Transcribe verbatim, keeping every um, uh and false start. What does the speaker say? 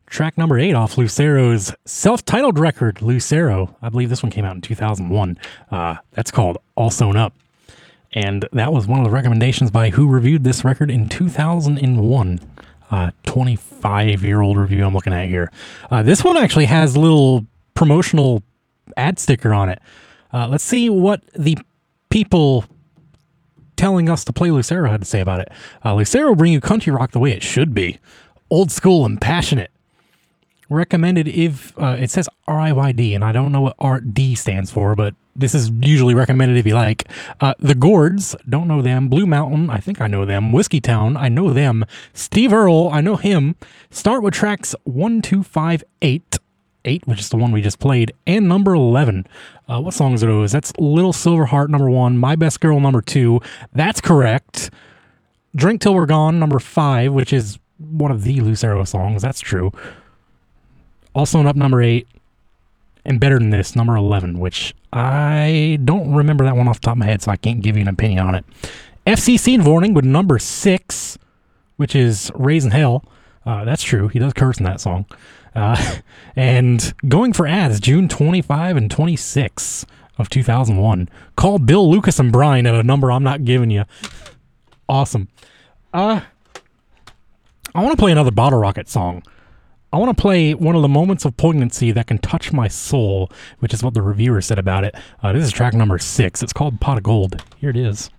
Track number eight off Lucero's self-titled record, Lucero. I believe this one came out in two thousand one. Uh, that's called All Sewn Up. And that was one of the recommendations by Who Reviewed this record in two thousand one. Uh, twenty-five-year-old review I'm looking at here. Uh, this one actually has a little promotional ad sticker on it. Uh, let's see what the people telling us to play Lucero had to say about it. Uh, Lucero bring you country rock the way it should be. Old school and passionate. Recommended if, uh, it says R I Y D, and I don't know what R D stands for, but this is usually recommended if you like. Uh, the Gourds, don't know them. Blue Mountain, I think I know them. Whiskey Town, I know them. Steve Earle, I know him. Start with tracks one, two, five, eight. eight, which is the one we just played, and number eleven. Uh, what songs are those? That's Little Silver Heart, number one. My Best Girl, number two. That's correct. Drink Till We're Gone, number five, which is one of the Lucero songs. That's true. All Sewn Up, number eight, and Better Than This, number eleven, which I don't remember that one off the top of my head, so I can't give you an opinion on it. F C C Warning with number six, which is Raising Hell. Uh, that's true. He does curse in that song. Uh, and Going for Ads, June twenty-fifth and twenty-sixth of two thousand one. Call Bill, Lucas, and Brian at a number I'm not giving you. Awesome. Uh, I want to play another Bottle Rocket song. I want to play one of the moments of poignancy that can touch my soul, which is what the reviewer said about it. Uh, this is track number six. It's called Pot of Gold. Here it is.